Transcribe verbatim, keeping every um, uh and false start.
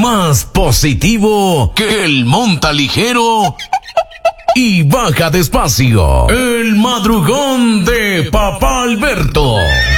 más positivo que el monta ligero y baja despacio. El madrugón de Papá Alberto.